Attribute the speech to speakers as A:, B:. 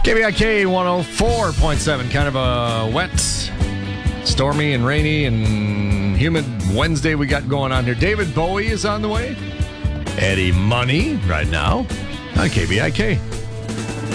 A: KBIK 104.7. Kind of a wet, stormy and rainy and humid Wednesday we got going on here. David Bowie is on the way. Eddie Money right now on KBIK.